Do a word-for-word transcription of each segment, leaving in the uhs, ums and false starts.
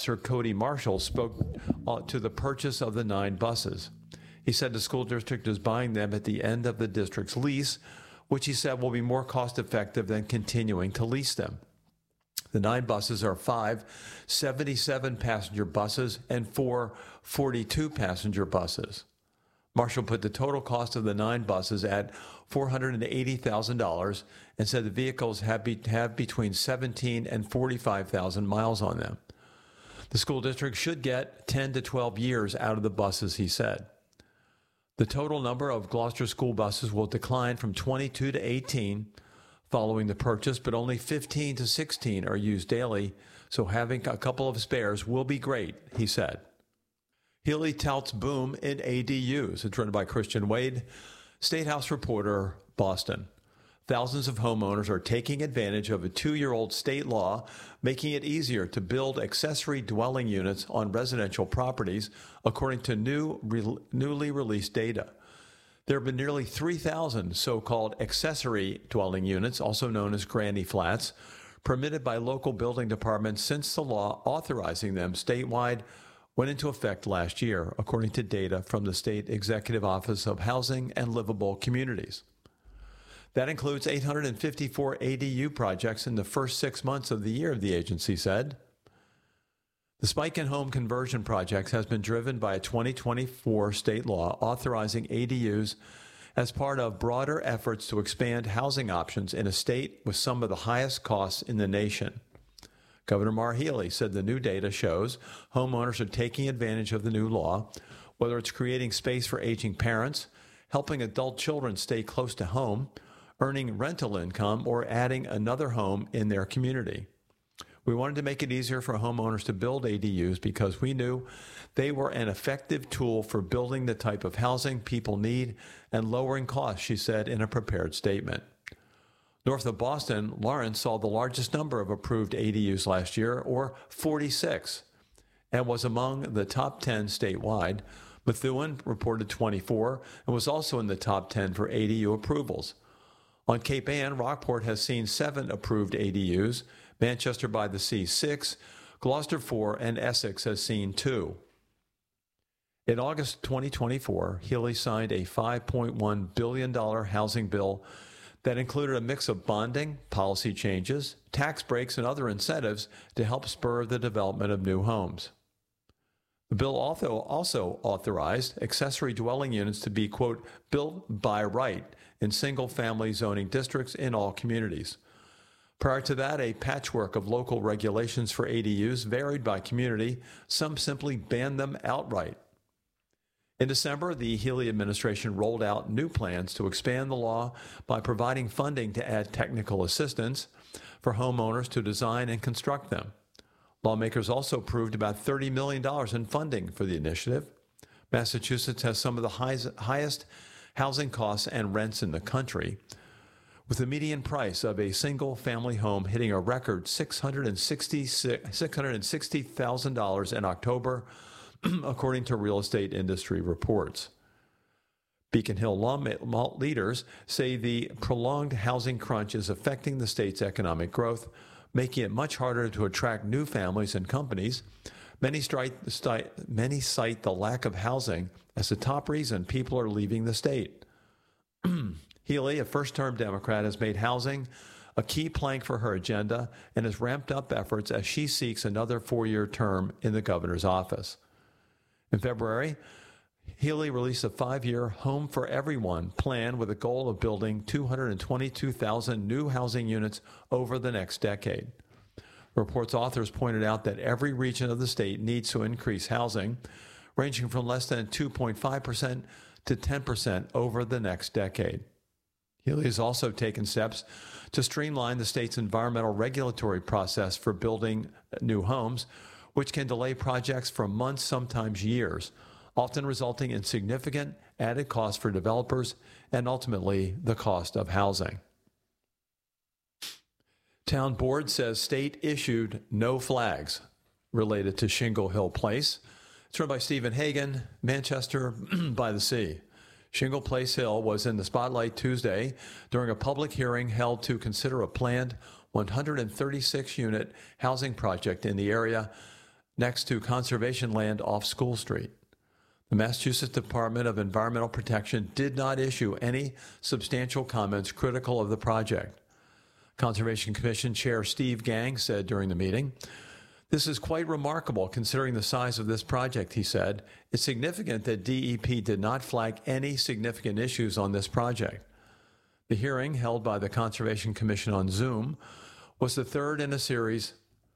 Officer Cody Marshall spoke to the purchase of the nine buses. He said the school district is buying them at the end of the district's lease, which he said will be more cost-effective than continuing to lease them. The nine buses are five seventy-seven passenger buses and four forty-two passenger buses. Marshall put the total cost of the nine buses at four hundred eighty thousand dollars and said the vehicles have, be, have between seventeen and forty-five thousand miles on them. The school district should get ten to twelve years out of the buses, he said. The total number of Gloucester school buses will decline from twenty-two to eighteen following the purchase, but only fifteen to sixteen are used daily, so having a couple of spares will be great, he said. Healy touts boom in A D Us. It's written by Christian Wade, State House reporter, Boston. Thousands of homeowners are taking advantage of a two-year-old state law, making it easier to build accessory dwelling units on residential properties, according to new, re, newly released data. There have been nearly three thousand so-called accessory dwelling units, also known as granny flats, permitted by local building departments since the law authorizing them statewide went into effect last year, according to data from the State Executive Office of Housing and Livable Communities. That includes eight hundred fifty-four A D U projects in the first six months of the year, the agency said. The spike in home conversion projects has been driven by a twenty twenty-four state law authorizing A D Us as part of broader efforts to expand housing options in a state with some of the highest costs in the nation. Governor Maura Healey said the new data shows homeowners are taking advantage of the new law, whether it's creating space for aging parents, helping adult children stay close to home, earning rental income, or adding another home in their community. We wanted to make it easier for homeowners to build A D Us because we knew they were an effective tool for building the type of housing people need and lowering costs, she said in a prepared statement. North of Boston, Lawrence saw the largest number of approved A D Us last year, or forty-six, and was among the top ten statewide. Methuen reported twenty-four and was also in the top ten for A D U approvals. On Cape Ann, Rockport has seen seven approved A D Us, Manchester by the Sea six, Gloucester four, and Essex has seen two. In August twenty twenty-four, Healey signed a five point one billion dollars housing bill that included a mix of bonding, policy changes, tax breaks, and other incentives to help spur the development of new homes. The bill also, also authorized accessory dwelling units to be, quote, built by right in single-family zoning districts in all communities. Prior to that, a patchwork of local regulations for A D Us varied by community. Some simply banned them outright. In December, the Healey administration rolled out new plans to expand the law by providing funding to add technical assistance for homeowners to design and construct them. Lawmakers also approved about thirty million dollars in funding for the initiative. Massachusetts has some of the highest, highest housing costs and rents in the country, with the median price of a single-family home hitting a record six hundred sixty thousand dollars in October, according to real estate industry reports. Beacon Hill law leaders say the prolonged housing crunch is affecting the state's economic growth, making it much harder to attract new families and companies. Many, strike, many cite the lack of housing as the top reason people are leaving the state. Healey, a first-term Democrat, has made housing a key plank for her agenda and has ramped up efforts as she seeks another four-year term in the governor's office. In February, Healey released a five-year Home for Everyone plan with a goal of building two hundred twenty-two thousand new housing units over the next decade. The report's authors pointed out that every region of the state needs to increase housing, ranging from less than two point five percent to ten percent over the next decade. Healey has also taken steps to streamline the state's environmental regulatory process for building new homes, which can delay projects for months, sometimes years, often resulting in significant added costs for developers and ultimately the cost of housing. Town board says state issued no flags related to Shingle Hill Place. It's run by Stephen Hagan, Manchester by the Sea. Shingle Place Hill was in the spotlight Tuesday during a public hearing held to consider a planned one hundred thirty-six unit housing project in the area next to conservation land off School Street. The Massachusetts Department of Environmental Protection did not issue any substantial comments critical of the project. Conservation Commission Chair Steve Gang said during the meeting, "This is quite remarkable considering the size of this project," he said. "It's significant that D E P did not flag any significant issues on this project." The hearing, held by the Conservation Commission on Zoom, was the third in a series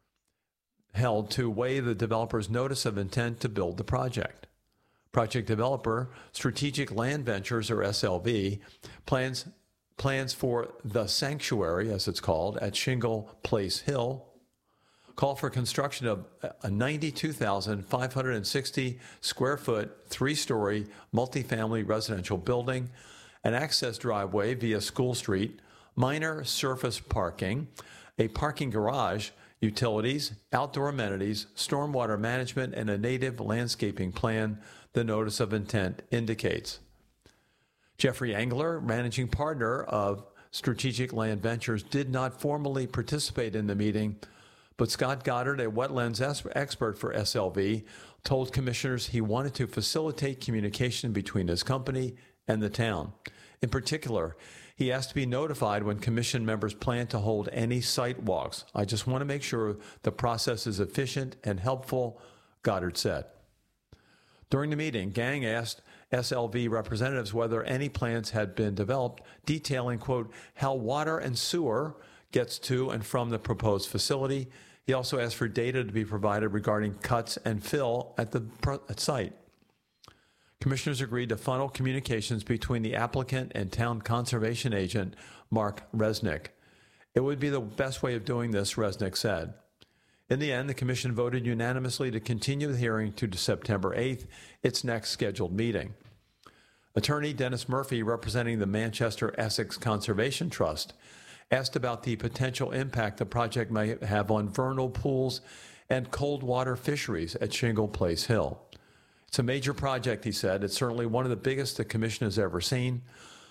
held to weigh the developer's notice of intent to build the project. Project developer Strategic Land Ventures, or S L V, plans plans for the sanctuary, as it's called, at Shingle Place Hill, call for construction of a ninety-two thousand five hundred sixty square foot, three-story multifamily residential building, an access driveway via School Street, minor surface parking, a parking garage, utilities, outdoor amenities, stormwater management, and a native landscaping plan, the notice of intent indicates. Jeffrey Engler, managing partner of Strategic Land Ventures, did not formally participate in the meeting, but Scott Goddard, a wetlands expert for S L V, told commissioners he wanted to facilitate communication between his company and the town. In particular, he asked to be notified when commission members plan to hold any site walks. "I just want to make sure the process is efficient and helpful," Goddard said. During the meeting, Gang asked S L V representatives whether any plans had been developed detailing, quote, how water and sewer gets to and from the proposed facility. He also asked for data to be provided regarding cuts and fill at the at site. Commissioners agreed to funnel communications between the applicant and town conservation agent, Mark Resnick. It would be the best way of doing this, Resnick said. In the end, the commission voted unanimously to continue the hearing to September eighth, its next scheduled meeting. Attorney Dennis Murphy, representing the Manchester Essex Conservation Trust, asked about the potential impact the project may have on vernal pools and cold water fisheries at Shingle Place Hill. "It's a major project," he said. "It's certainly one of the biggest the commission has ever seen."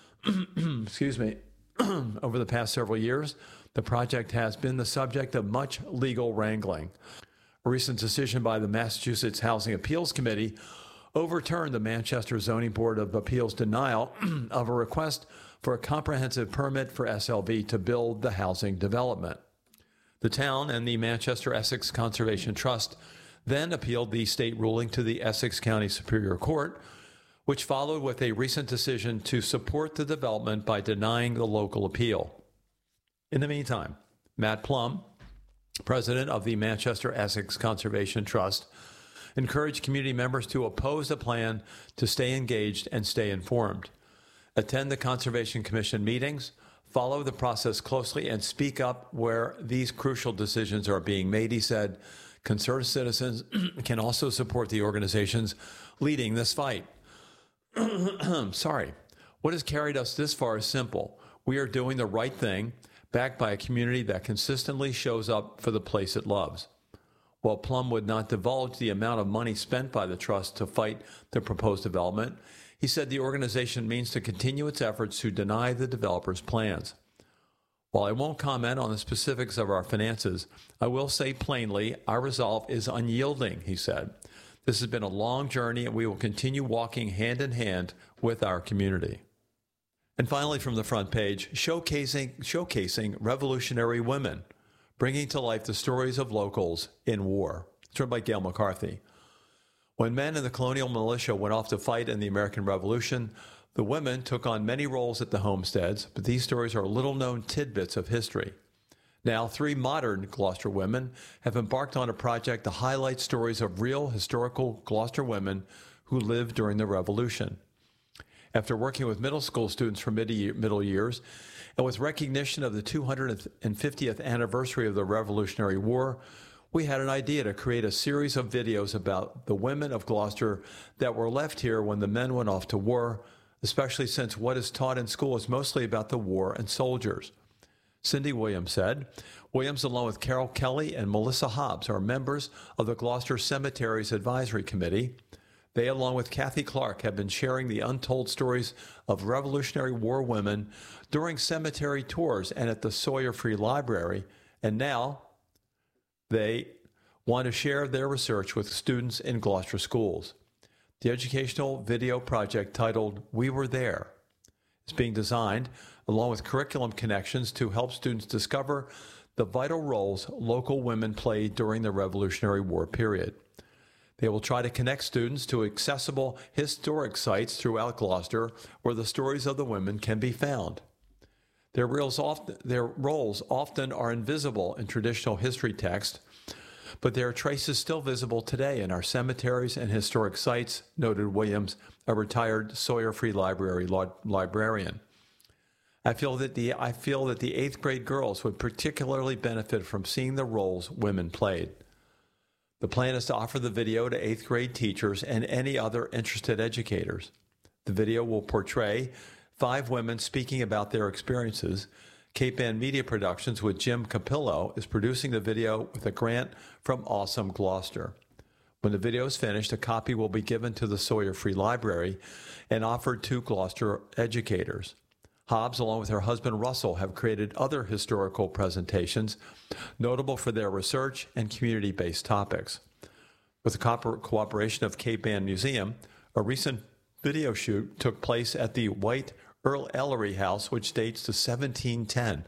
Excuse me. Over the past several years, the project has been the subject of much legal wrangling. A recent decision by the Massachusetts Housing Appeals Committee overturned the Manchester Zoning Board of Appeals' denial of a request for a comprehensive permit for S L V to build the housing development. The town and the Manchester Essex Conservation Trust then appealed the state ruling to the Essex County Superior Court, which followed with a recent decision to support the development by denying the local appeal. In the meantime, Matt Plum, president of the Manchester Essex Conservation Trust, encouraged community members to oppose the plan, to stay engaged and stay informed. Attend the Conservation Commission meetings, follow the process closely, and speak up where these crucial decisions are being made, he said. Concerned citizens can also support the organizations leading this fight. Sorry. What has carried us this far is simple. We are doing the right thing, backed by a community that consistently shows up for the place it loves. While Plum would not divulge the amount of money spent by the trust to fight the proposed development, he said the organization means to continue its efforts to deny the developer's plans. While I won't comment on the specifics of our finances, I will say plainly our resolve is unyielding, he said. This has been a long journey, and we will continue walking hand in hand with our community. And finally, from the front page, showcasing, showcasing revolutionary women, bringing to life the stories of locals in war. It's written by Gail McCarthy. When men in the colonial militia went off to fight in the American Revolution, the women took on many roles at the homesteads, but these stories are little-known tidbits of history. Now, three modern Gloucester women have embarked on a project to highlight stories of real historical Gloucester women who lived during the Revolution. After working with middle school students for middle years, and with recognition of the two hundred fiftieth anniversary of the Revolutionary War, we had an idea to create a series of videos about the women of Gloucester that were left here when the men went off to war, especially since what is taught in school is mostly about the war and soldiers. Cindy Williams said, Williams, along with Carol Kelly and Melissa Hobbs, are members of the Gloucester Cemeteries Advisory Committee. They, along with Kathy Clark, have been sharing the untold stories of Revolutionary War women during cemetery tours and at the Sawyer Free Library, and now they want to share their research with students in Gloucester schools. The educational video project titled We Were There is being designed along with curriculum connections to help students discover the vital roles local women played during the Revolutionary War period. They will try to connect students to accessible historic sites throughout Gloucester where the stories of the women can be found. Their roles often, their roles often are invisible in traditional history text, but there are traces still visible today in our cemeteries and historic sites, noted Williams, a retired Sawyer Free Library librarian. I feel that the I feel that the eighth grade girls would particularly benefit from seeing the roles women played. The plan is to offer the video to eighth grade teachers and any other interested educators. The video will portray five women speaking about their experiences. Cape Ann Media Productions with Jim Capillo is producing the video with a grant from Awesome Gloucester. When the video is finished, a copy will be given to the Sawyer Free Library and offered to Gloucester educators. Hobbs, along with her husband Russell, have created other historical presentations notable for their research and community-based topics. With the co- cooperation of Cape Ann Museum, a recent video shoot took place at the White Earl Ellery House, which dates to seventeen ten.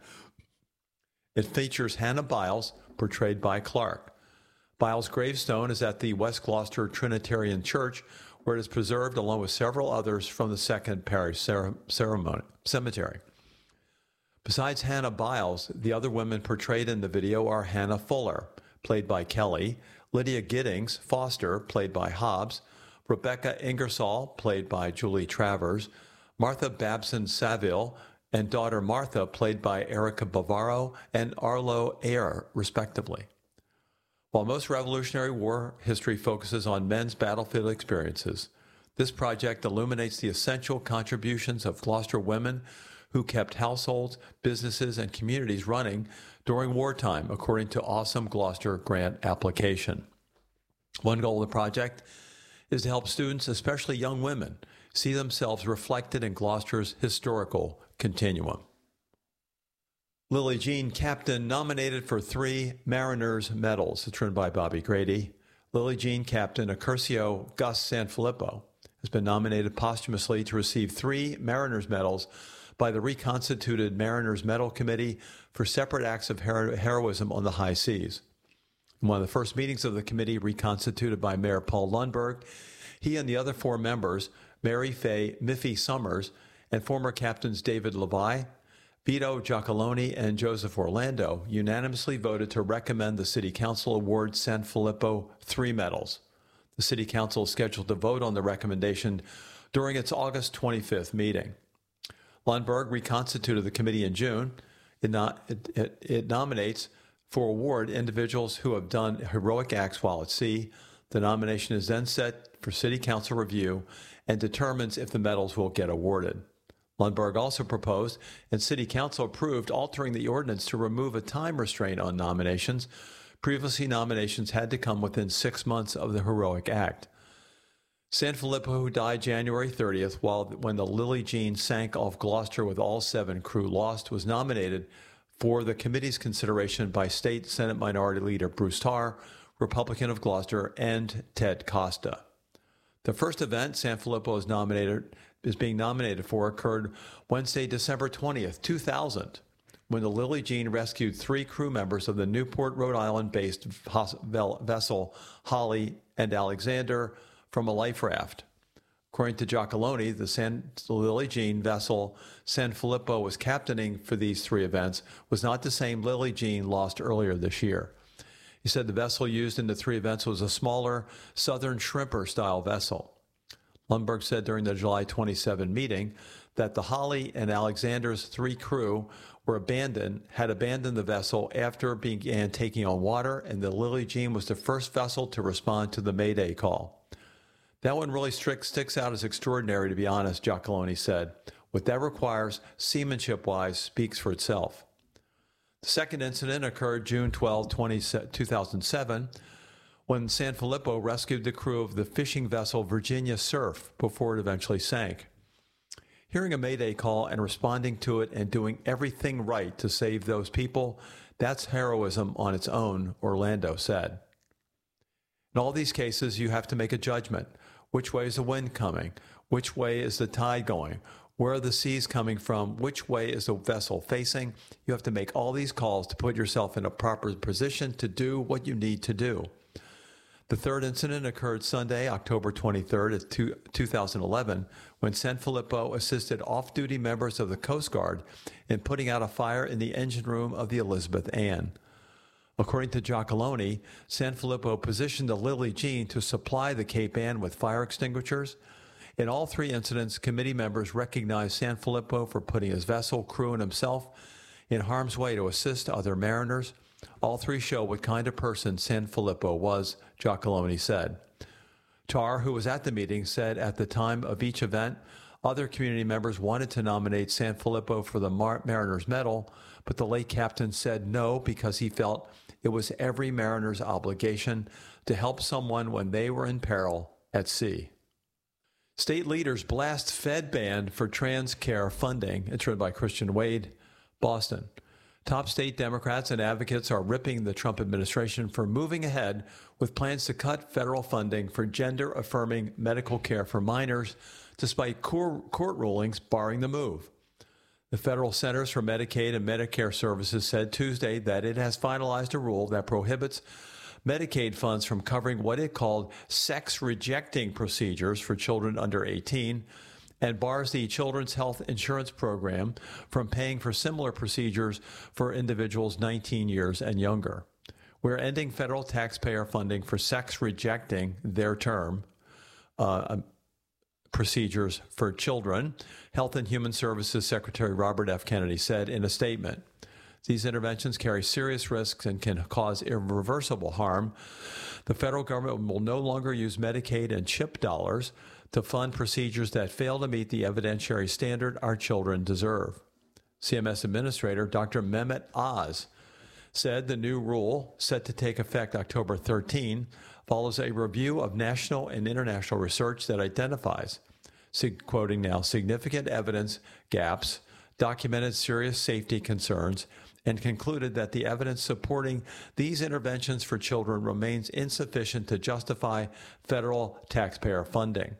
It features Hannah Biles, portrayed by Clark. Biles' gravestone is at the West Gloucester Trinitarian Church, where it is preserved along with several others from the Second Parish ceremony, Cemetery. Besides Hannah Biles, the other women portrayed in the video are Hannah Fuller, played by Kelly, Lydia Giddings Foster, played by Hobbs, Rebecca Ingersoll, played by Julie Travers, Martha Babson Saville, and daughter Martha, played by Erica Bavaro and Arlo Ayer, respectively. While most Revolutionary War history focuses on men's battlefield experiences, this project illuminates the essential contributions of Gloucester women who kept households, businesses, and communities running during wartime, according to Awesome Gloucester grant application. One goal of the project is to help students, especially young women, see themselves reflected in Gloucester's historical continuum. Lily Jean Captain nominated for three Mariners medals. It's written by Bobby Grady. Lily Jean Captain Accurcio Gus Sanfilippo has been nominated posthumously to receive three Mariners medals by the reconstituted Mariners Medal Committee for separate acts of hero- heroism on the high seas. In one of the first meetings of the committee, reconstituted by Mayor Paul Lundberg, he and the other four members, Mary Faye Miffy Summers, and former captains David Levi, Vito Giacalone, and Joseph Orlando unanimously voted to recommend the City Council award Sanfilippo three medals. The City Council is scheduled to vote on the recommendation during its August twenty-fifth meeting. Lundberg reconstituted the committee in June. It, not, it, it, it nominates for award individuals who have done heroic acts while at sea. The nomination is then set for City Council review and determines if the medals will get awarded. Lundberg also proposed, and City Council approved, altering the ordinance to remove a time restraint on nominations. Previously, nominations had to come within six months of the heroic act. Sanfilippo, who died January thirtieth while when the Lily Jean sank off Gloucester with all seven crew lost, was nominated for the committee's consideration by State Senate Minority Leader Bruce Tarr, Republican of Gloucester, and Ted Costa. The first event Sanfilippo is nominated is being nominated for occurred Wednesday, December twentieth, two thousand, when the Lily Jean rescued three crew members of the Newport, Rhode Island-based vessel Holly and Alexander from a life raft. According to Giacalone, the, San, the Lily Jean vessel Sanfilippo was captaining for these three events was not the same Lily Jean lost earlier this year. He said the vessel used in the three events was a smaller Southern Shrimper-style vessel. Lundberg said during the July twenty-seventh meeting that the Holly and Alexander's three crew were abandoned, had abandoned the vessel after began taking on water, and the Lily Jean was the first vessel to respond to the Mayday call. That one really strict, sticks out as extraordinary, to be honest, Giacalone said. What that requires, seamanship-wise, speaks for itself. The second incident occurred June twelfth, two thousand seven, when Sanfilippo rescued the crew of the fishing vessel Virginia Surf before it eventually sank. Hearing a Mayday call and responding to it and doing everything right to save those people, that's heroism on its own, Orlando said. In all these cases, you have to make a judgment. Which way is the wind coming? Which way is the tide going? Where are the seas coming from? Which way is the vessel facing? You have to make all these calls to put yourself in a proper position to do what you need to do. The third incident occurred Sunday, October twenty-third of two thousand eleven, when Sanfilippo assisted off-duty members of the Coast Guard in putting out a fire in the engine room of the Elizabeth Ann. According to Giacalone, Sanfilippo positioned the Lily Jean to supply the Cape Ann with fire extinguishers. In all three incidents, committee members recognized Sanfilippo for putting his vessel, crew, and himself in harm's way to assist other mariners. All three show what kind of person Sanfilippo was, Giacalone said. Tar, who was at the meeting, said at the time of each event, other community members wanted to nominate Sanfilippo for the Mar- Mariners Medal, but the late captain said no because he felt it was every mariner's obligation to help someone when they were in peril at sea. State leaders blast Fed ban for trans care funding. It's written by Christian Wade, Boston. Top state Democrats and advocates are ripping the Trump administration for moving ahead with plans to cut federal funding for gender-affirming medical care for minors, despite court rulings barring the move. The Federal Centers for Medicaid and Medicare Services said Tuesday that it has finalized a rule that prohibits Medicaid funds from covering what it called sex-rejecting procedures for children under eighteen, and bars the Children's Health Insurance Program from paying for similar procedures for individuals nineteen years and younger. We're ending federal taxpayer funding for sex-rejecting, their term, uh, procedures for children, Health and Human Services Secretary Robert F. Kennedy said in a statement. These interventions carry serious risks and can cause irreversible harm. The federal government will no longer use Medicaid and CHIP dollars to fund procedures that fail to meet the evidentiary standard our children deserve. C M S Administrator Doctor Mehmet Oz said the new rule, set to take effect October thirteenth, follows a review of national and international research that identifies, quoting now, significant evidence gaps, documented serious safety concerns, and concluded that the evidence supporting these interventions for children remains insufficient to justify federal taxpayer funding.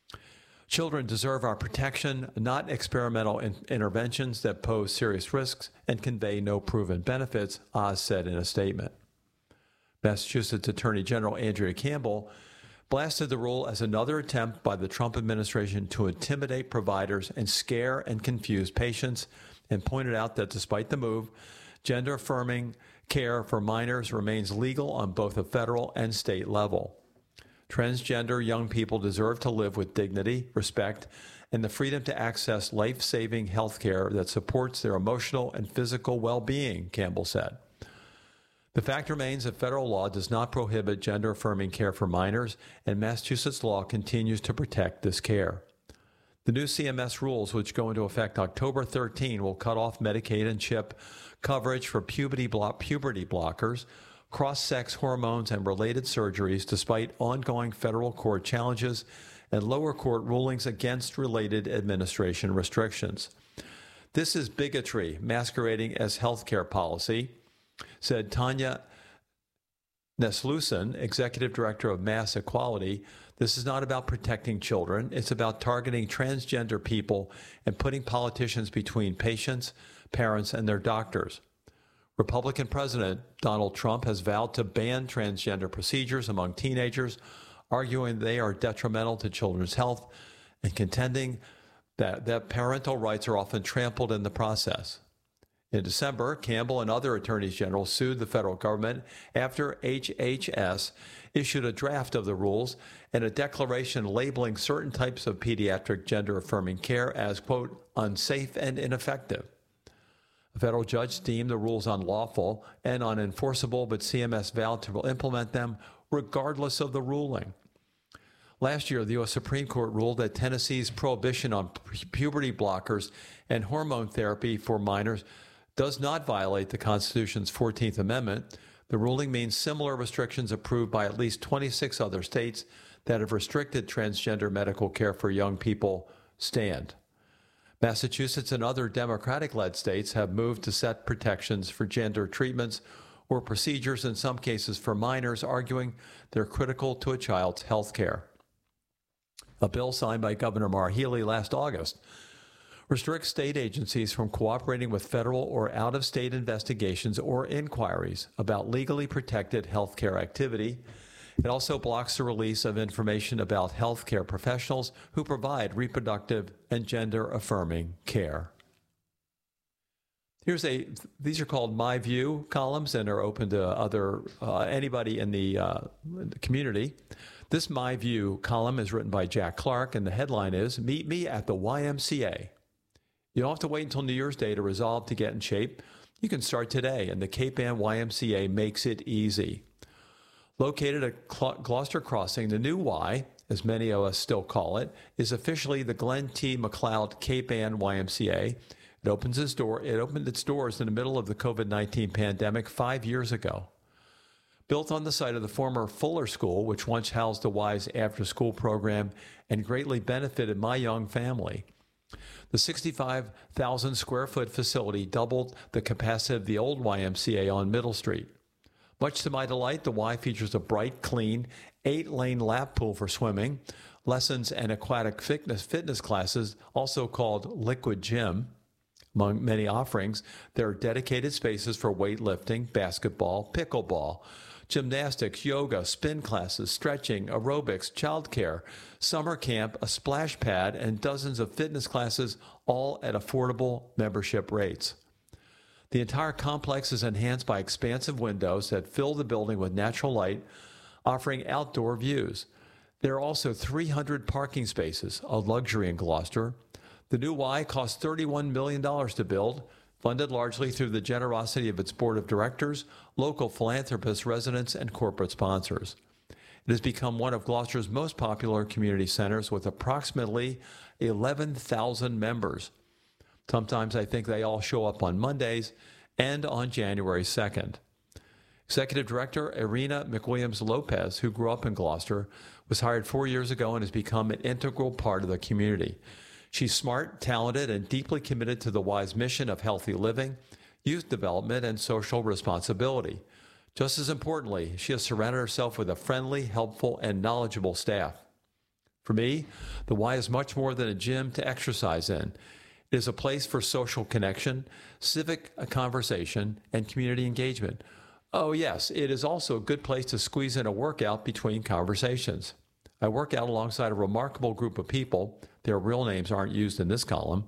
Children deserve our protection, not experimental in- interventions that pose serious risks and convey no proven benefits, Oz said in a statement. Massachusetts Attorney General Andrea Campbell blasted the rule as another attempt by the Trump administration to intimidate providers and scare and confuse patients, and pointed out that despite the move, gender-affirming care for minors remains legal on both a federal and state level. Transgender young people deserve to live with dignity, respect, and the freedom to access life-saving health care that supports their emotional and physical well-being, Campbell said. The fact remains that federal law does not prohibit gender-affirming care for minors, and Massachusetts law continues to protect this care. The new C M S rules, which go into effect October thirteenth, will cut off Medicaid and CHIP coverage for puberty, blo- puberty blockers, cross-sex hormones, and related surgeries, despite ongoing federal court challenges and lower court rulings against related administration restrictions. This is bigotry masquerading as health care policy, said Tanya Neslusen, executive director of Mass Equality. This is not about protecting children. It's about targeting transgender people and putting politicians between patients, parents, and their doctors. Republican President Donald Trump has vowed to ban transgender procedures among teenagers, arguing they are detrimental to children's health and contending that, that parental rights are often trampled in the process. In December, Campbell and other attorneys general sued the federal government after H H S issued a draft of the rules and a declaration labeling certain types of pediatric gender-affirming care as, quote, unsafe and ineffective. A federal judge deemed the rules unlawful and unenforceable, but C M S vowed to implement them regardless of the ruling. Last year, the U S Supreme Court ruled that Tennessee's prohibition on puberty blockers and hormone therapy for minors does not violate the Constitution's fourteenth Amendment. The ruling means similar restrictions approved by at least twenty-six other states that have restricted transgender medical care for young people stand. Massachusetts and other Democratic-led states have moved to set protections for gender treatments or procedures, in some cases for minors, arguing they're critical to a child's health care. A bill signed by Governor Maura Healey last August restricts state agencies from cooperating with federal or out-of-state investigations or inquiries about legally protected health care activity. It also blocks the release of information about health care professionals who provide reproductive and gender-affirming care. Here's a, these are called My View columns and are open to other, uh, anybody in the, uh, the community. This My View column is written by Jack Clark, and the headline is, Meet Me at the Y M C A. You don't have to wait until New Year's Day to resolve to get in shape. You can start today, and the Cape Ann Y M C A makes it easy. Located at Gloucester Crossing, the new Y, as many of us still call it, is officially the Glenn T. McLeod Cape Ann Y M C A. It opens its door. It opened its doors in the middle of the COVID nineteen pandemic five years ago. Built on the site of the former Fuller School, which once housed the Y's after-school program and greatly benefited my young family. The sixty-five thousand square foot facility doubled the capacity of the old Y M C A on Middle Street. Much to my delight, the Y features a bright, clean, eight-lane lap pool for swimming, lessons and aquatic fitness, fitness classes, also called Liquid Gym. Among many offerings, there are dedicated spaces for weightlifting, basketball, pickleball, gymnastics, yoga, spin classes, stretching, aerobics, childcare, summer camp, a splash pad, and dozens of fitness classes, all at affordable membership rates. The entire complex is enhanced by expansive windows that fill the building with natural light, offering outdoor views. There are also three hundred parking spaces, a luxury in Gloucester. The new Y cost thirty-one million dollars to build, funded largely through the generosity of its board of directors, local philanthropists, residents, and corporate sponsors. It has become one of Gloucester's most popular community centers with approximately eleven thousand members. Sometimes I think they all show up on Mondays and on January second. Executive Director Irina McWilliams-Lopez, who grew up in Gloucester, was hired four years ago and has become an integral part of the community. She's smart, talented, and deeply committed to the Y's mission of healthy living, youth development, and social responsibility. Just as importantly, she has surrounded herself with a friendly, helpful, and knowledgeable staff. For me, the Y is much more than a gym to exercise in. It is a place for social connection, civic conversation, and community engagement. Oh yes, it is also a good place to squeeze in a workout between conversations. I work out alongside a remarkable group of people. Their real names aren't used in this column.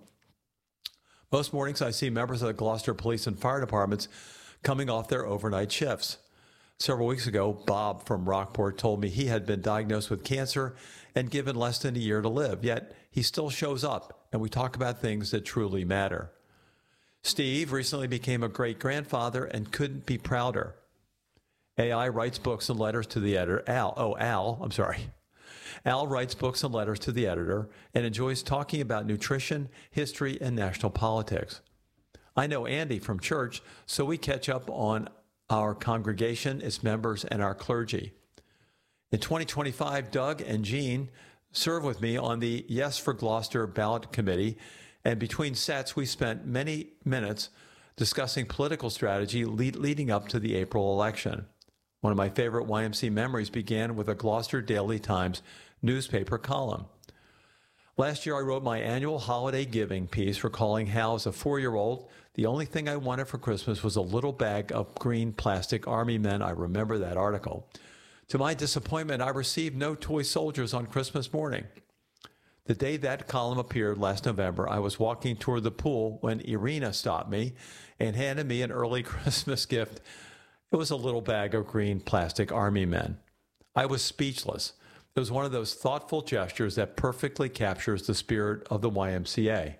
Most mornings I see members of the Gloucester Police and Fire Departments coming off their overnight shifts. Several weeks ago, Bob from Rockport told me he had been diagnosed with cancer and given less than a year to live, yet he still shows up, and we talk about things that truly matter. Steve recently became a great-grandfather and couldn't be prouder. A I writes books and letters to the editor. Al, oh, Al, I'm sorry. Al writes books and letters to the editor and enjoys talking about nutrition, history, and national politics. I know Andy from church, so we catch up on our congregation, its members, and our clergy. In twenty twenty-five, Doug and Jean serve with me on the Yes for Gloucester ballot committee, and between sets, we spent many minutes discussing political strategy lead, leading up to the April election. One of my favorite Y M C A memories began with a Gloucester Daily Times newspaper column. Last year, I wrote my annual holiday giving piece recalling how, as a four-year-old, the only thing I wanted for Christmas was a little bag of green plastic Army men. I remember that article. To my disappointment, I received no toy soldiers on Christmas morning. The day that column appeared last November, I was walking toward the pool when Irina stopped me and handed me an early Christmas gift. It was a little bag of green plastic Army men. I was speechless. It was one of those thoughtful gestures that perfectly captures the spirit of the Y M C A.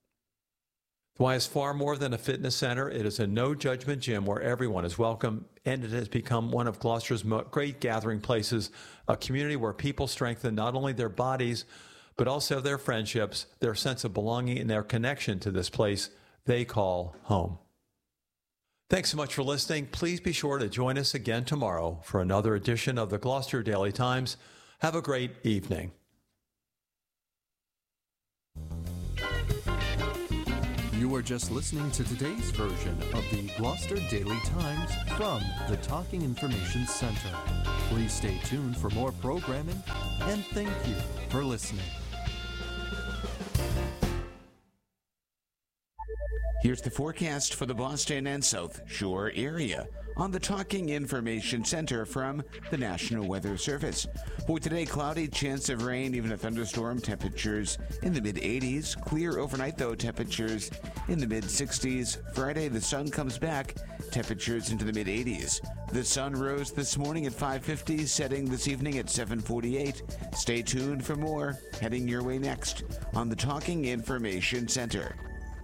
The Y is far more than a fitness center. It is a no-judgment gym where everyone is welcome, and it has become one of Gloucester's great gathering places, a community where people strengthen not only their bodies, but also their friendships, their sense of belonging, and their connection to this place they call home. Thanks so much for listening. Please be sure to join us again tomorrow for another edition of the Gloucester Daily Times. Have a great evening. U You are just listening to today's version of the Gloucester Daily Times from the Talking Information Center. Please stay tuned for more programming, and thank you for listening. Here's the forecast for the Boston and South Shore area on the Talking Information Center from the National Weather Service. For today, cloudy, chance of rain, even a thunderstorm, temperatures in the mid eighties. Clear overnight, though, temperatures in the mid sixties. Friday, the sun comes back, temperatures into the mid eighties. The sun rose this morning at five fifty, setting this evening at seven forty-eight. Stay tuned for more, heading your way next on the Talking Information Center.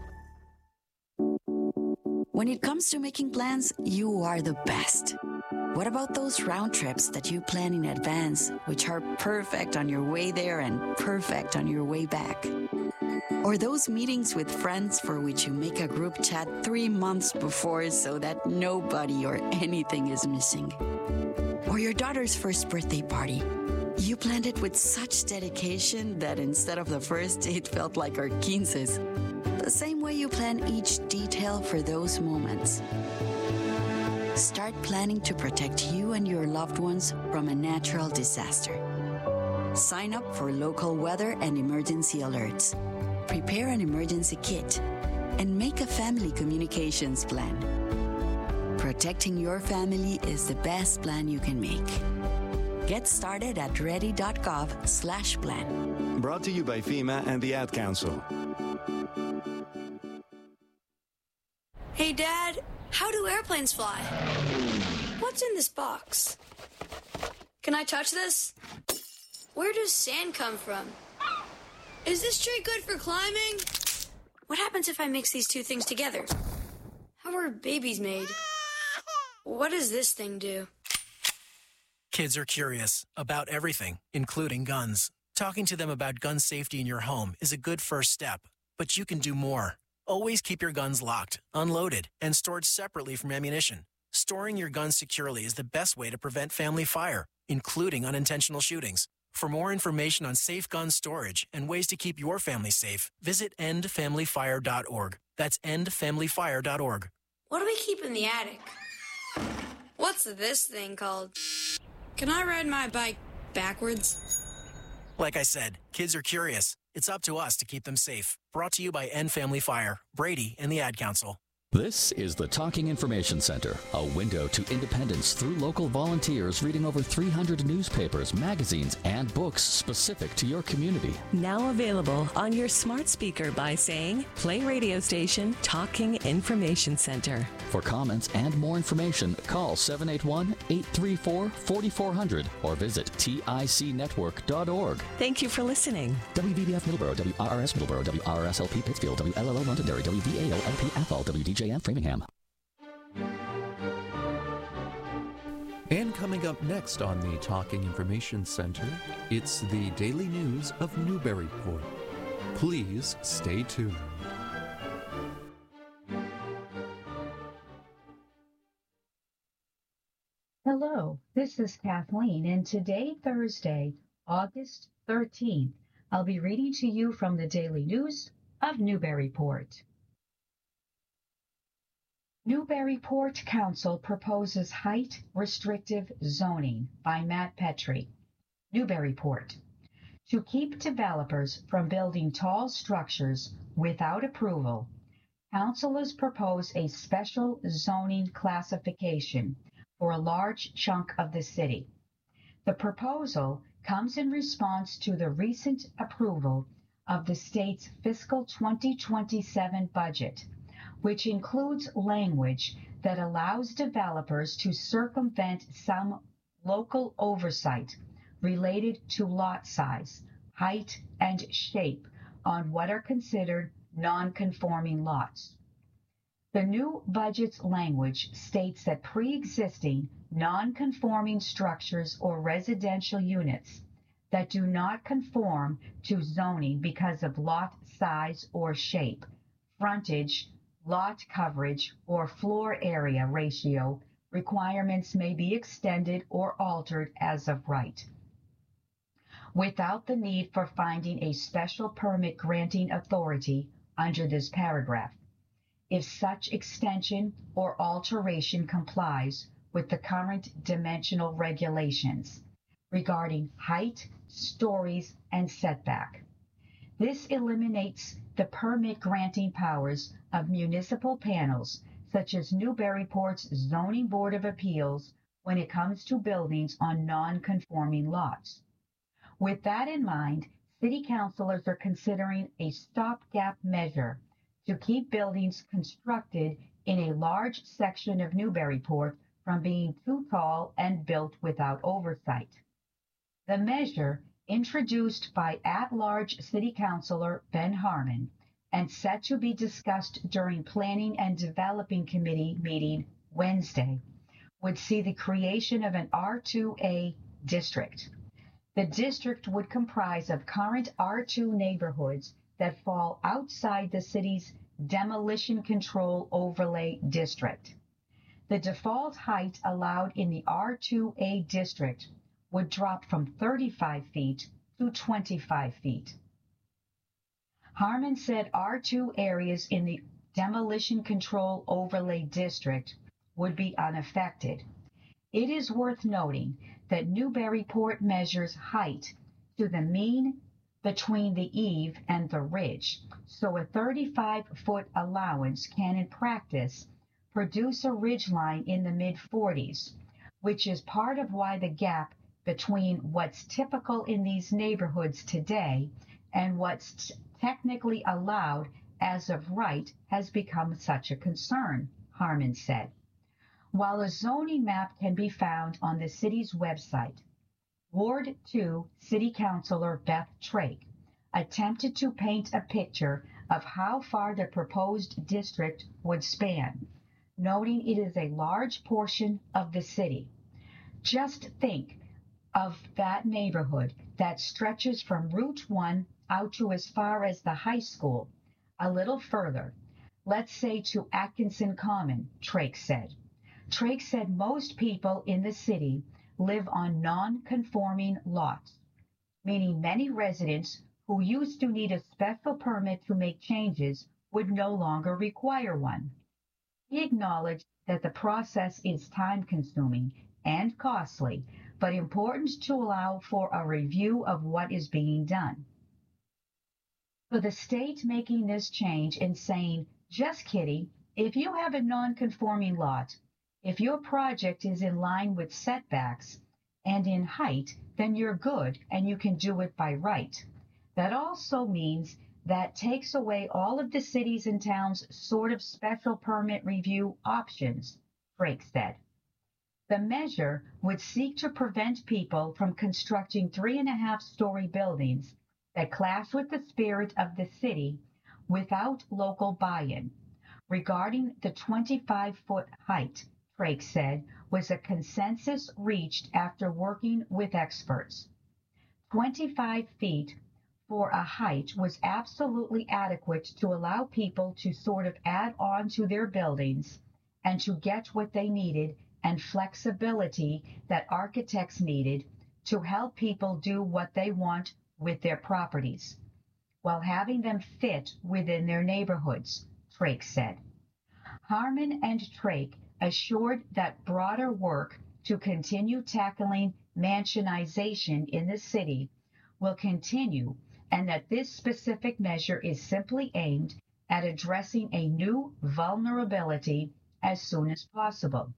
When it comes to making plans, you are the best. What about those round trips that you plan in advance, which are perfect on your way there and perfect on your way back? Or those meetings with friends for which you make a group chat three months before so that nobody or anything is missing? Or your daughter's first birthday party. You planned it with such dedication that instead of the first, it felt like our quinces. The same way you plan each detail for those moments. Start planning to protect you and your loved ones from a natural disaster. Sign up for local weather and emergency alerts. Prepare an emergency kit and make a family communications plan. Protecting your family is the best plan you can make. Get started at ready.gov slash plan. Brought to you by FEMA and the Ad Council. Hey, Dad, how do airplanes fly? What's in this box? Can I touch this? Where does sand come from? Is this tree good for climbing? What happens if I mix these two things together? How are babies made? What does this thing do? Kids are curious about everything, including guns. Talking to them about gun safety in your home is a good first step, but you can do more. Always keep your guns locked, unloaded, and stored separately from ammunition. Storing your guns securely is the best way to prevent family fire, including unintentional shootings. For more information on safe gun storage and ways to keep your family safe, visit end family fire dot org. That's end family fire dot org. What do we keep in the attic? What's this thing called? Can I ride my bike backwards? Like I said, kids are curious. It's up to us to keep them safe. Brought to you by End Family Fire, Brady, and the Ad Council. This is the Talking Information Center, a window to independence through local volunteers reading over three hundred newspapers, magazines, and books specific to your community. Now available on your smart speaker by saying, play radio station Talking Information Center. For comments and more information, call seven eight one, eight three four, four four zero zero or visit tic network dot org. Thank you for listening. W V B F Middleborough, W R R S Middleborough, W R R S L P Pittsfield, W L L O Londonderry, W V A O L P Athol, W D J M Framingham. And coming up next on the Talking Information Center, it's the Daily News of Newburyport. Please stay tuned. Hello, this is Kathleen, and today, Thursday, August thirteenth, I'll be reading to you from the Daily News of Newburyport. Newburyport Council proposes height restrictive zoning by Matt Petrie. Newburyport. To keep developers from building tall structures without approval, councilors propose a special zoning classification for a large chunk of the city. The proposal comes in response to the recent approval of the state's fiscal twenty twenty-seven budget, which includes language that allows developers to circumvent some local oversight related to lot size, height, and shape on what are considered non-conforming lots. The new budget's language states that pre-existing non-conforming structures or residential units that do not conform to zoning because of lot size or shape, frontage, lot coverage, or floor area ratio requirements may be extended or altered as of right, without the need for finding a special permit granting authority under this paragraph. if such extension or alteration complies with the current dimensional regulations regarding height, stories, and setback. This eliminates the permit granting powers of municipal panels such as Newburyport's Zoning Board of Appeals when it comes to buildings on non-conforming lots. With that in mind, city councilors are considering a stopgap measure to keep buildings constructed in a large section of Newburyport from being too tall and built without oversight. The measure, introduced by at-large City Councilor Ben Harmon and set to be discussed during Planning and Developing Committee meeting Wednesday, would see the creation of an R two A district. The district would comprise of current R two neighborhoods that fall outside the city's demolition control overlay district. The default height allowed in the R two A district would drop from thirty-five feet to twenty-five feet. Harmon said R two areas in the demolition control overlay district would be unaffected. It is worth noting that Newburyport measures height to the mean between the eave and the ridge, so a thirty-five foot allowance can in practice produce a ridge line in the mid forties, which is part of why the gap between what's typical in these neighborhoods today and what's technically allowed as of right has become such a concern, Harmon said. While a zoning map can be found on the city's website, Ward two City Councilor Beth Trake attempted to paint a picture of how far the proposed district would span, noting it is a large portion of the city. Just think of that neighborhood that stretches from Route one out to as far as the high school, a little further, let's say to Atkinson Common, Trake said. Trake said most people in the city live on non-conforming lots, meaning many residents who used to need a special permit to make changes would no longer require one. He acknowledged that the process is time-consuming and costly, but important to allow for a review of what is being done. For the state making this change and saying, just kidding, if you have a non-conforming lot, if your project is in line with setbacks and in height, then you're good and you can do it by right. That also means that takes away all of the cities and towns' sort of special permit review options, Drake said. The measure would seek to prevent people from constructing three and a half story buildings that clash with the spirit of the city without local buy-in. Regarding the twenty-five foot height, Drake said, was a consensus reached after working with experts. twenty-five feet for a height was absolutely adequate to allow people to sort of add on to their buildings and to get what they needed and flexibility that architects needed to help people do what they want with their properties, while having them fit within their neighborhoods, Trake said. Harmon and Trake assured that broader work to continue tackling mansionization in the city will continue and that this specific measure is simply aimed at addressing a new vulnerability as soon as possible.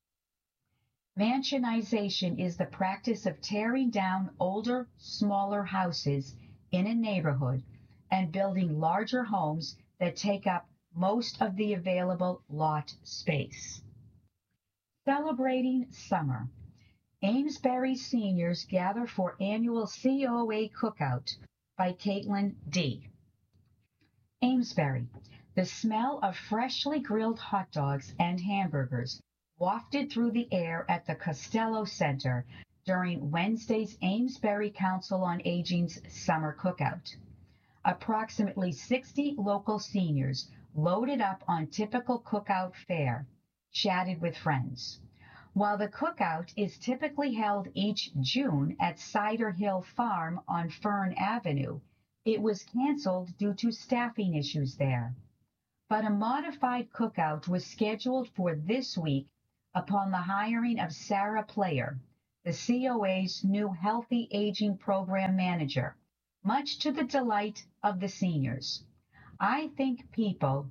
Mansionization is the practice of tearing down older, smaller houses in a neighborhood and building larger homes that take up most of the available lot space. Celebrating summer, Amesbury seniors gather for annual C O A cookout by Caitlin D. Amesbury, the smell of freshly grilled hot dogs and hamburgers wafted through the air at the Costello Center during Wednesday's Amesbury Council on Aging's summer cookout. Approximately sixty local seniors loaded up on typical cookout fare, chatted with friends. While the cookout is typically held each June at Cider Hill Farm on Fern Avenue, it was canceled due to staffing issues there. but a modified cookout was scheduled for this week upon the hiring of Sarah Player, the C O A's new Healthy Aging Program Manager, much to the delight of the seniors. I think people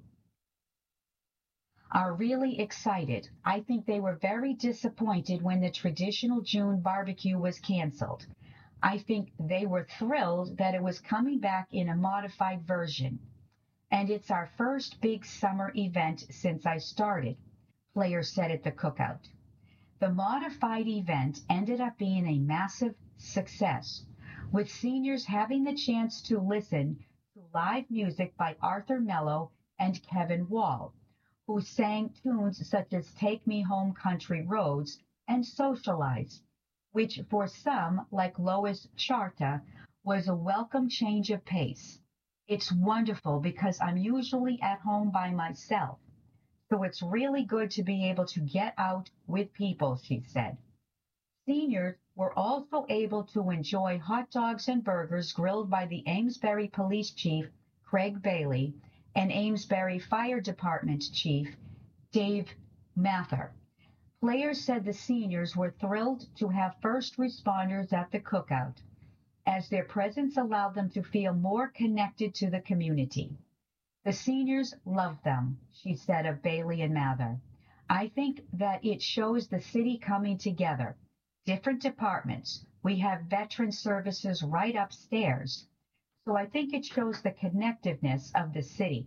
are really excited. I think they were very disappointed when the traditional June barbecue was canceled. I think they were thrilled that it was coming back in a modified version. And it's our first big summer event since I started, Player said at the cookout. The modified event ended up being a massive success, with seniors having the chance to listen to live music by Arthur Mello and Kevin Wall, who sang tunes such as Take Me Home Country Roads and Socialize, which for some, like Lois Charta, was a welcome change of pace. It's wonderful because I'm usually at home by myself, so it's really good to be able to get out with people, she said. Seniors were also able to enjoy hot dogs and burgers grilled by the Amesbury Police Chief, Craig Bailey, and Amesbury Fire Department Chief, Dave Mather. Players said the seniors were thrilled to have first responders at the cookout, as their presence allowed them to feel more connected to the community. The seniors loved them, she said of Bailey and Mather. I think that it shows the city coming together. Different departments. We have veteran services right upstairs. So I think it shows the connectiveness of the city.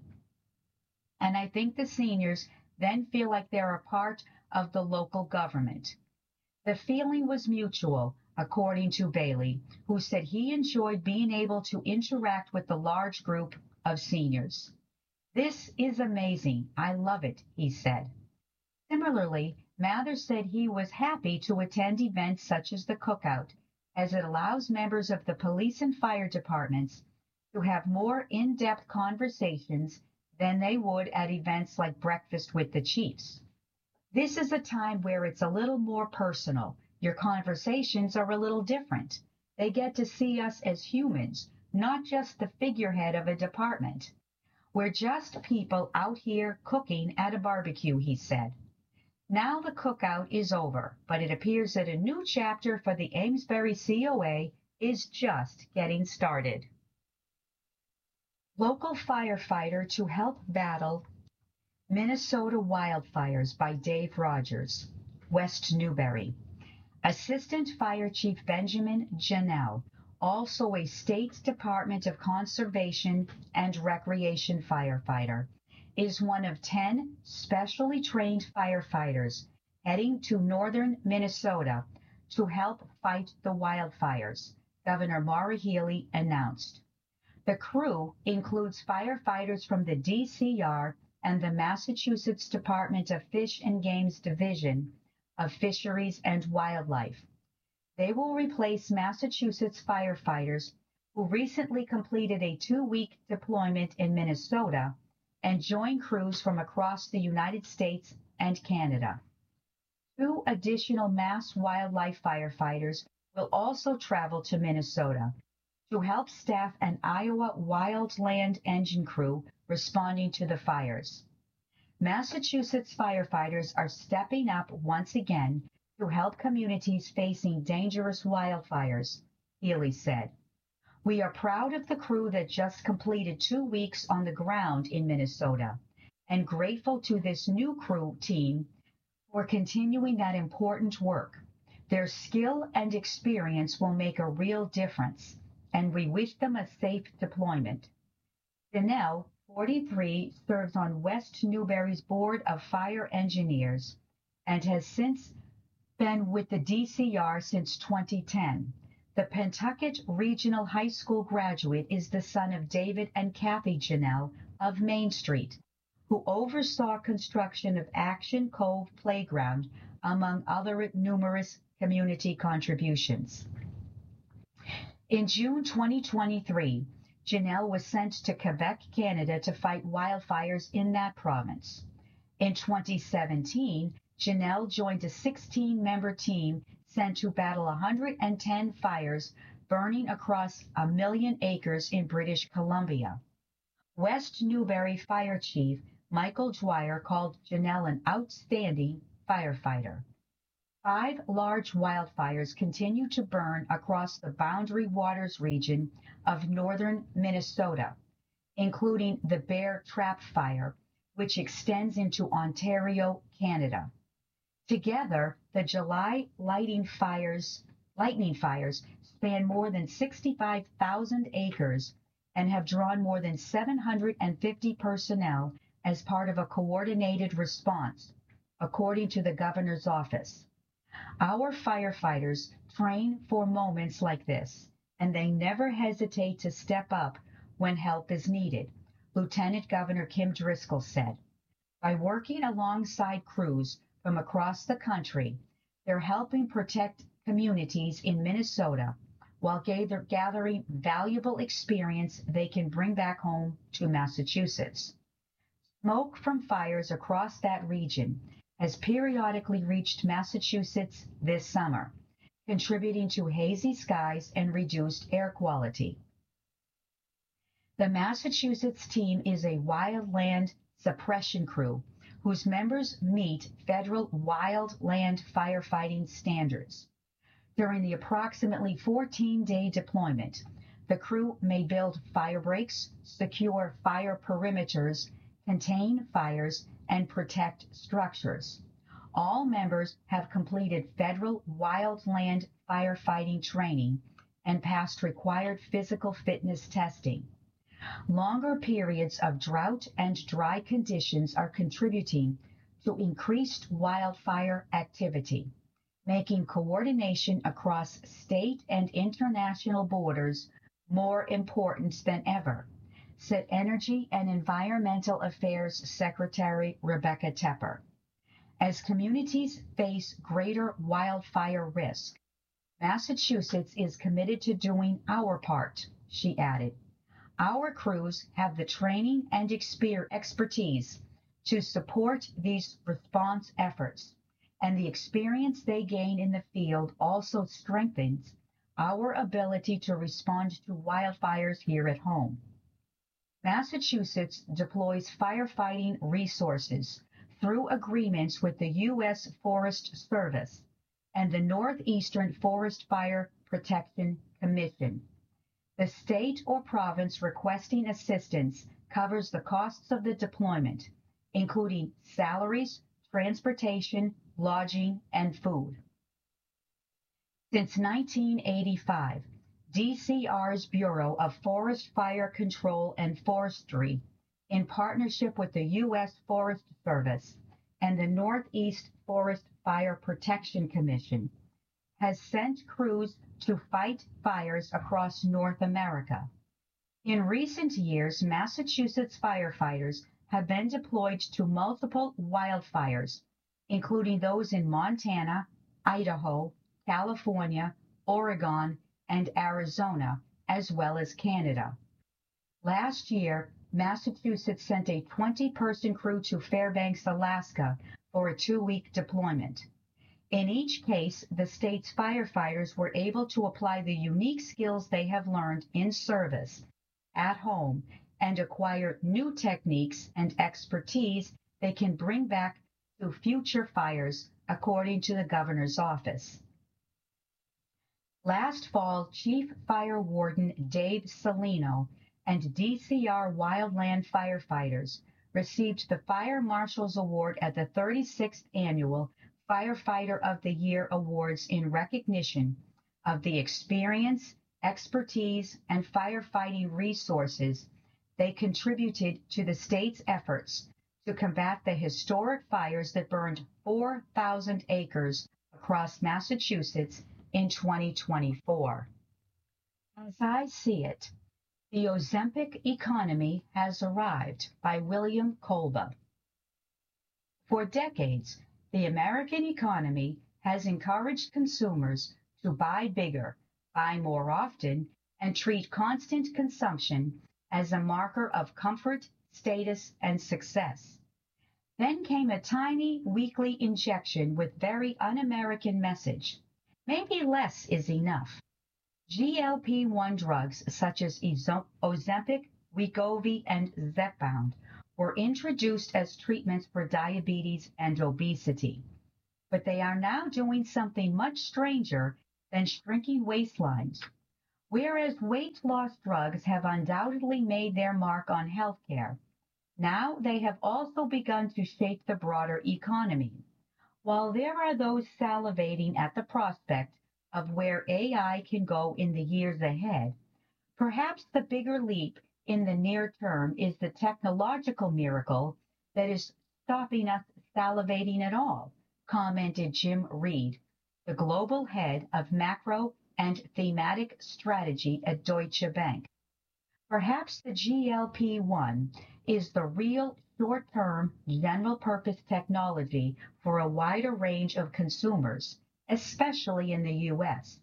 And I think the seniors then feel like they're a part of the local government. The feeling was mutual, according to Bailey, who said he enjoyed being able to interact with the large group of seniors. This is amazing. I love it, he said. Similarly, Mather said he was happy to attend events such as the cookout, as it allows members of the police and fire departments to have more in-depth conversations than they would at events like Breakfast with the Chiefs. This is a time where it's a little more personal. Your conversations are a little different. They get to see us as humans, not just the figurehead of a department. We're just people out here cooking at a barbecue, he said. Now the cookout is over, but it appears that a new chapter for the Amesbury C O A is just getting started. Local firefighter to help battle Minnesota wildfires by Dave Rogers, West Newbury. Assistant Fire Chief Benjamin Janelle, also a State Department of Conservation and Recreation firefighter, is one of ten specially trained firefighters heading to northern Minnesota to help fight the wildfires, Governor Maura Healey announced. The crew includes firefighters from the D C R and the Massachusetts Department of Fish and Game's Division of Fisheries and Wildlife. They will replace Massachusetts firefighters who recently completed a two-week deployment in Minnesota and join crews from across the United States and Canada. Two additional Mass wildlife firefighters will also travel to Minnesota to help staff an Iowa wildland engine crew responding to the fires. Massachusetts firefighters are stepping up once again to help communities facing dangerous wildfires, Healey said. We are proud of the crew that just completed two weeks on the ground in Minnesota and grateful to this new crew team for continuing that important work. Their skill and experience will make a real difference, and we wish them a safe deployment. Janelle, forty-three, serves on West Newbury's Board of Fire Engineers and has since been with the D C R since twenty ten. The Pentucket Regional High School graduate is the son of David and Kathy Janelle of Main Street, who oversaw construction of Action Cove Playground, among other numerous community contributions. In June twenty twenty-three, Janelle was sent to Quebec, Canada to fight wildfires in that province. In twenty seventeen, Janelle joined a sixteen-member team sent to battle one hundred ten fires burning across a million acres in British Columbia. West Newbury Fire Chief Michael Dwyer called Janelle an outstanding firefighter. Five large wildfires continue to burn across the Boundary Waters region of northern Minnesota, including the Bear Trap Fire, which extends into Ontario, Canada. Together, the July lighting fires, lightning fires span more than sixty-five thousand acres and have drawn more than seven hundred fifty personnel as part of a coordinated response, according to the governor's office. Our firefighters train for moments like this, and they never hesitate to step up when help is needed, Lieutenant Governor Kim Driscoll said. By working alongside crews from across the country, they're helping protect communities in Minnesota while gather, gathering valuable experience they can bring back home to Massachusetts. Smoke from fires across that region has periodically reached Massachusetts this summer, contributing to hazy skies and reduced air quality. The Massachusetts team is a wildland suppression crew whose members meet federal wildland firefighting standards. During the approximately fourteen-day deployment, the crew may build fire breaks, secure fire perimeters, contain fires, and protect structures. All members have completed federal wildland firefighting training and passed required physical fitness testing. Longer periods of drought and dry conditions are contributing to increased wildfire activity, making coordination across state and international borders more important than ever, said Energy and Environmental Affairs Secretary Rebecca Tepper. As communities face greater wildfire risk, Massachusetts is committed to doing our part, she added. Our crews have the training and exper- expertise to support these response efforts, and the experience they gain in the field also strengthens our ability to respond to wildfires here at home. Massachusetts deploys firefighting resources through agreements with the U S Forest Service and the Northeastern Forest Fire Protection Commission. The state or province requesting assistance covers the costs of the deployment, including salaries, transportation, lodging, and food. Since nineteen eighty-five, D C R's Bureau of Forest Fire Control and Forestry, in partnership with the U S Forest Service and the Northeast Forest Fire Protection Commission, has sent crews to fight fires across North America. In recent years, Massachusetts firefighters have been deployed to multiple wildfires, including those in Montana, Idaho, California, Oregon, and Arizona, as well as Canada. Last year, Massachusetts sent a twenty-person crew to Fairbanks, Alaska, for a two-week deployment. In each case, the state's firefighters were able to apply the unique skills they have learned in service at home and acquire new techniques and expertise they can bring back to future fires, according to the governor's office. Last fall, Chief Fire Warden Dave Salino and D C R wildland firefighters received the Fire Marshal's Award at the thirty-sixth Annual Firefighter of the Year Awards in recognition of the experience, expertise, and firefighting resources they contributed to the state's efforts to combat the historic fires that burned four thousand acres across Massachusetts in twenty twenty-four. As I see it, the Ozempic Economy Has Arrived by William Kolbe. For decades, the American economy has encouraged consumers to buy bigger, buy more often, and treat constant consumption as a marker of comfort, status, and success. Then came a tiny weekly injection with very un-American message. Maybe less is enough. G L P one drugs such as Ozempic, Wegovy, and Zepbound were introduced as treatments for diabetes and obesity. But they are now doing something much stranger than shrinking waistlines. Whereas weight loss drugs have undoubtedly made their mark on healthcare, now they have also begun to shape the broader economy. While there are those salivating at the prospect of where A I can go in the years ahead, perhaps the bigger leap in the near term is the technological miracle that is stopping us salivating at all, commented Jim Reed, the global head of macro and thematic strategy at Deutsche Bank. Perhaps the G L P one is the real short-term general-purpose technology for a wider range of consumers, especially in the U S.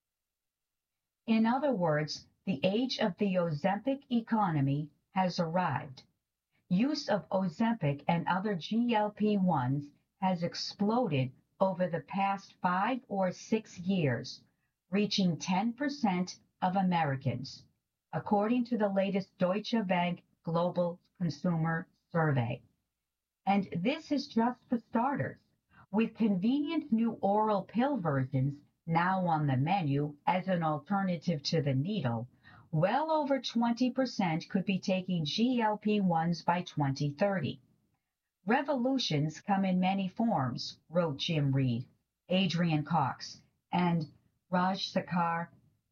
In other words, the age of the Ozempic economy has arrived. Use of Ozempic and other G L P ones has exploded over the past five or six years, reaching ten percent of Americans, according to the latest Deutsche Bank Global Consumer Survey. And this is just for starters. With convenient new oral pill versions now on the menu as an alternative to the needle, well over twenty percent could be taking G L P ones by twenty thirty. Revolutions come in many forms, wrote Jim Reed, Adrian Cox, and Raj Sakar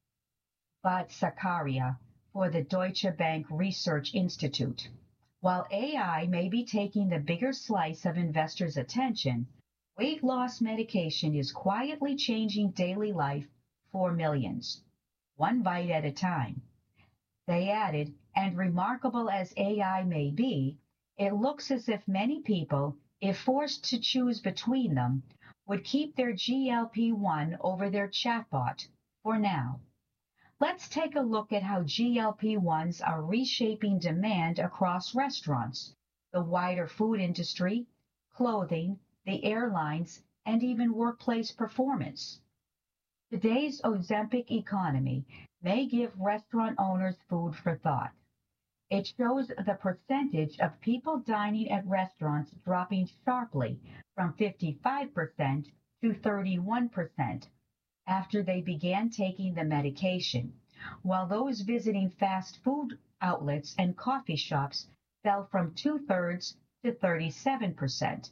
Vatsakaria for the Deutsche Bank Research Institute. While A I may be taking the bigger slice of investors' attention, weight loss medication is quietly changing daily life for millions, one bite at a time. They added, and remarkable as A I may be, it looks as if many people, if forced to choose between them, would keep their G L P one over their chatbot for now. Let's take a look at how G L P ones are reshaping demand across restaurants, the wider food industry, clothing, the airlines, and even workplace performance. Today's Ozempic economy may give restaurant owners food for thought. It shows the percentage of people dining at restaurants dropping sharply from fifty-five percent to thirty-one percent after they began taking the medication, while those visiting fast food outlets and coffee shops fell from two-thirds to thirty-seven percent.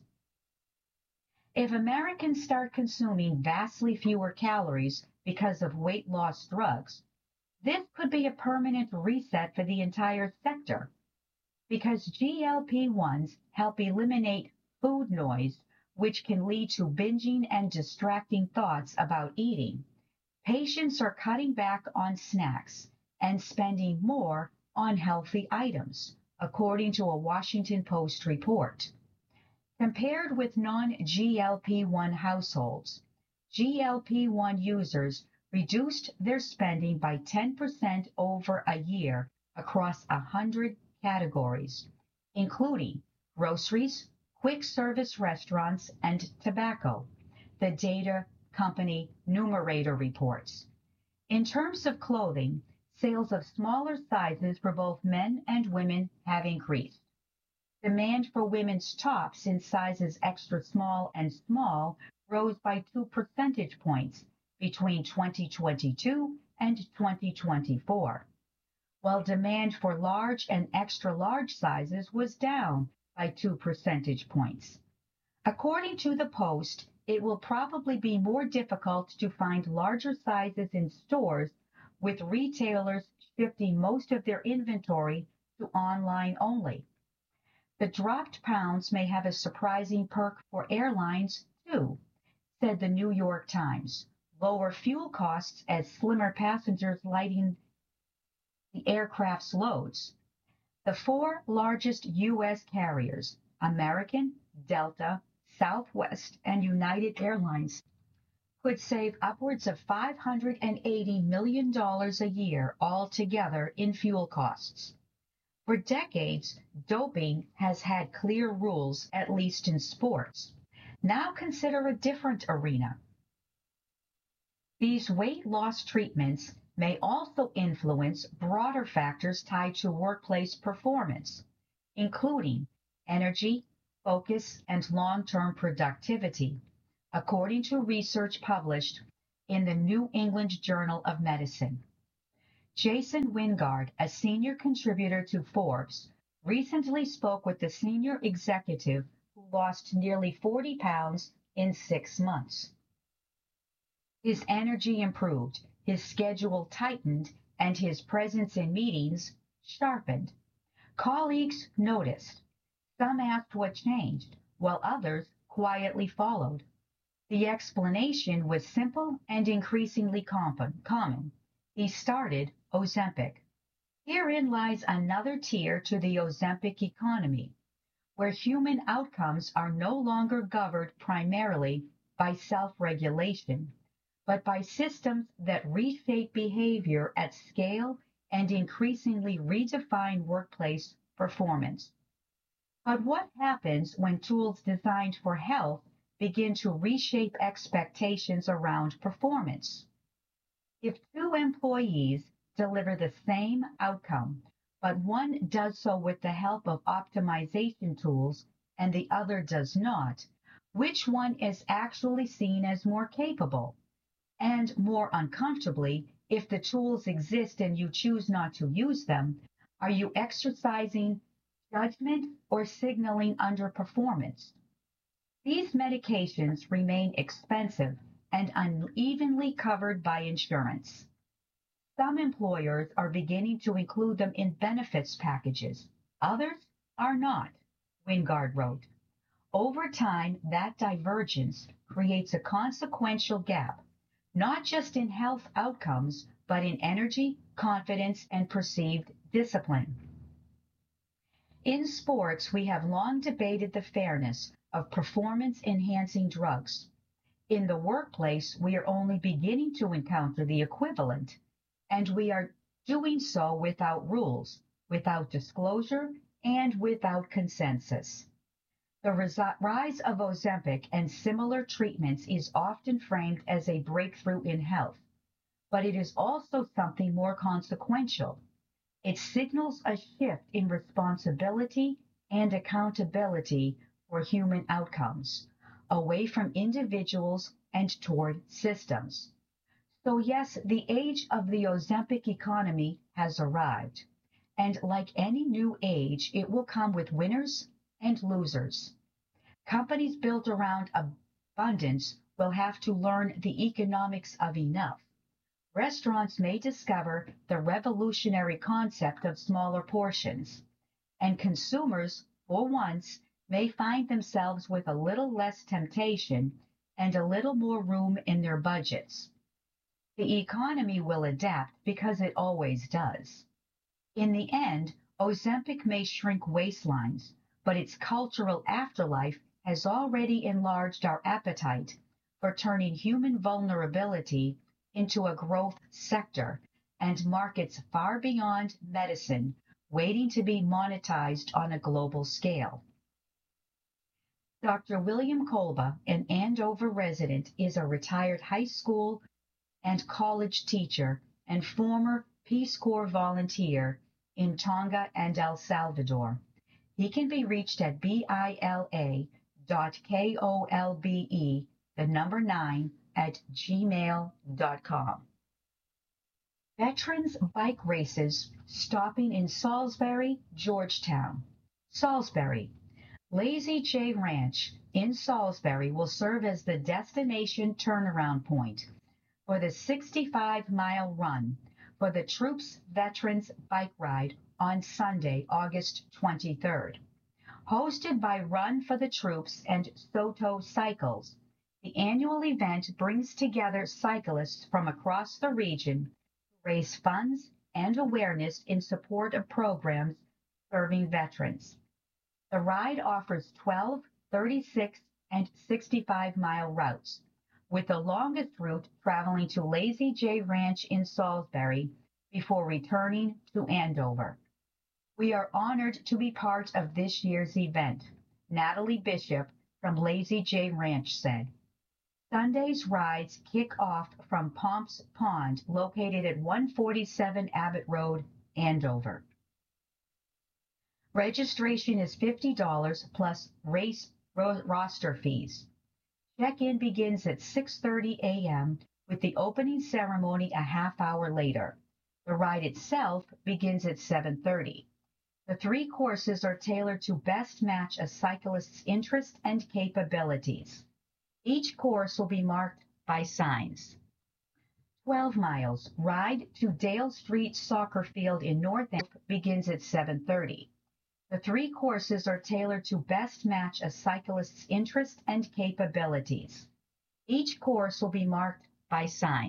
If Americans start consuming vastly fewer calories because of weight loss drugs, this could be a permanent reset for the entire sector. Because G L P ones help eliminate food noise, which can lead to binging and distracting thoughts about eating, patients are cutting back on snacks and spending more on healthy items, according to a Washington Post report. Compared with non-G L P one households, G L P one users reduced their spending by ten percent over a year across one hundred categories, including groceries, quick service restaurants, and tobacco, the data company Numerator reports. In terms of clothing, sales of smaller sizes for both men and women have increased. Demand for women's tops in sizes extra small and small rose by two percentage points between twenty twenty-two and twenty twenty-four, while demand for large and extra large sizes was down by two percentage points. According to the Post, it will probably be more difficult to find larger sizes in stores, with retailers shifting most of their inventory to online only. The dropped pounds may have a surprising perk for airlines, too, said the New York Times. Lower fuel costs as slimmer passengers lighting the aircraft's loads. The four largest U S carriers, American, Delta, Southwest, and United Airlines, could save upwards of five hundred eighty million dollars a year altogether in fuel costs. For decades, doping has had clear rules, at least in sports. Now consider a different arena. These weight loss treatments may also influence broader factors tied to workplace performance. including energy, focus, and long-term productivity, according to research published in the New England Journal of Medicine. Jason Wingard, a senior contributor to Forbes, recently spoke with the senior executive who lost nearly forty pounds in six months. His energy improved, his schedule tightened, and his presence in meetings sharpened. Colleagues noticed. Some asked what changed, while others quietly followed. The explanation was simple and increasingly common. He started Ozempic. Herein lies another tier to the Ozempic economy, where human outcomes are no longer governed primarily by self-regulation, but by systems that reshape behavior at scale and increasingly redefine workplace performance. But what happens when tools designed for health begin to reshape expectations around performance? If two employees deliver the same outcome, but one does so with the help of optimization tools and the other does not, which one is actually seen as more capable? And more uncomfortably, if the tools exist and you choose not to use them, are you exercising judgment or signaling underperformance? These medications remain expensive and unevenly covered by insurance. Some employers are beginning to include them in benefits packages. Others are not, Wingard wrote. Over time, that divergence creates a consequential gap, not just in health outcomes, but in energy, confidence, and perceived discipline. In sports, we have long debated the fairness of performance-enhancing drugs. In the workplace, we are only beginning to encounter the equivalent, and we are doing so without rules, without disclosure, and without consensus. The rise of Ozempic and similar treatments is often framed as a breakthrough in health, but it is also something more consequential. It signals a shift in responsibility and accountability for human outcomes, away from individuals and toward systems. So yes, the age of the Ozempic economy has arrived, and like any new age, it will come with winners and losers. Companies built around abundance will have to learn the economics of enough. Restaurants may discover the revolutionary concept of smaller portions, and consumers, for once, may find themselves with a little less temptation and a little more room in their budgets. The economy will adapt because it always does. In the end, Ozempic may shrink waistlines, but its cultural afterlife has already enlarged our appetite for turning human vulnerability into a growth sector and markets far beyond medicine waiting to be monetized on a global scale. Doctor William Kolba, an Andover resident, is a retired high school and college teacher and former Peace Corps volunteer in Tonga and El Salvador. He can be reached at bila dot kolbe, the number nine, at gmail dot com. Veterans Bike Races stopping in Salisbury, Georgetown. Salisbury. Lazy J Ranch in Salisbury will serve as the destination turnaround point for the sixty-five mile run for the Troops Veterans Bike Ride on Sunday, August twenty-third. Hosted by Run for the Troops and Soto Cycles, the annual event brings together cyclists from across the region to raise funds and awareness in support of programs serving veterans. The ride offers twelve, thirty-six, and sixty-five mile routes, with the longest route traveling to Lazy J Ranch in Salisbury before returning to Andover. We are honored to be part of this year's event, Natalie Bishop from Lazy J Ranch said. Sunday's rides kick off from Pomps Pond, located at one forty-seven Abbott Road, Andover. Registration is fifty dollars plus race ro- roster fees. Check-in begins at six thirty a.m. with the opening ceremony a half hour later. The ride itself begins at seven thirty. The three courses are tailored to best match a cyclist's interests and capabilities. Each course will be marked by signs. twelve miles. Ride to Dale Street Soccer Field in North End begins at seven thirty. The three courses are tailored to best match a cyclist's interests and capabilities. Each course will be marked by signs.